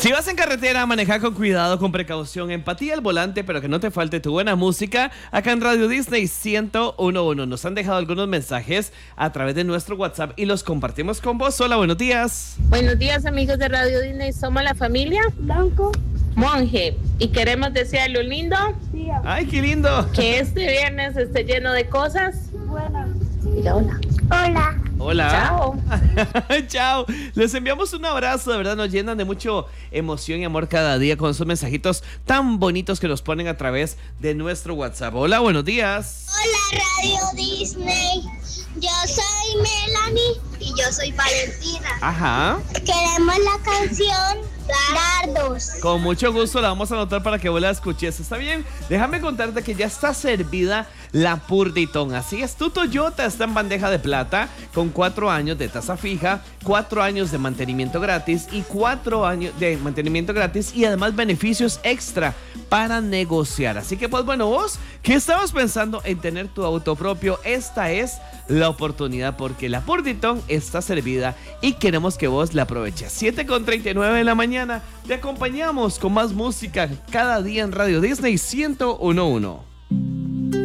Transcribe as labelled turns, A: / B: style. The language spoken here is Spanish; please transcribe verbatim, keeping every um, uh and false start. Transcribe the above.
A: Si vas en carretera, maneja con cuidado, con precaución, empatía al volante, pero que no te falte tu buena música. Acá en Radio Disney ciento uno punto uno nos han dejado algunos mensajes a través de nuestro WhatsApp y los compartimos con vos. Hola, buenos días.
B: Buenos días, amigos de Radio Disney. Somos la familia
C: Blanco.
B: Monje y queremos desearle un lindo.
C: Sí.
A: Ay, qué lindo.
B: Que este viernes esté lleno de cosas.
C: Buena.
B: Diga hola.
C: Hola.
A: Hola.
B: Chao.
A: Chao. Les enviamos un abrazo, de verdad nos llenan de mucho emoción y amor cada día con esos mensajitos tan bonitos que nos ponen a través de nuestro WhatsApp. Hola, buenos días.
D: Hola Radio Disney, yo soy Melanie y yo soy Valentina.
A: Ajá.
D: Queremos la canción Dardos.
A: Con mucho gusto la vamos a anotar para que vos la escuches. ¿Está bien? Déjame contarte que ya está servida la Purditón. Así es, tu Toyota está en bandeja de plata con cuatro años de tasa fija, cuatro años de mantenimiento gratis y cuatro años de mantenimiento gratis y además beneficios extra para negociar. Así que pues bueno, vos que estabas pensando en tener tu auto propio, esta es la oportunidad porque la Purditón está servida y queremos que vos la aproveches. siete con treinta y nueve de la mañana, te acompañamos con más música cada día en Radio Disney ciento uno punto uno.